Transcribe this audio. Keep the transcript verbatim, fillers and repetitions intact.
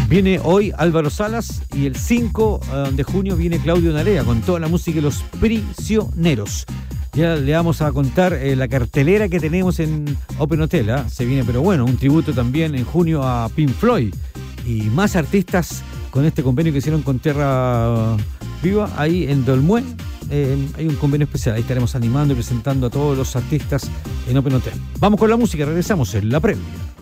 Viene hoy Álvaro Salas y el cinco de junio viene Claudio Narea con toda la música de Los Prisioneros. Ya le vamos a contar eh, la cartelera que tenemos en Open Hotel, ¿eh? Se viene, pero bueno, un tributo también en junio a Pink Floyd y más artistas con este convenio que hicieron con Tierra Viva ahí en Dolmué. Eh, hay un convenio especial, ahí estaremos animando y presentando a todos los artistas en Open Hotel. Vamos con la música, regresamos en la previa.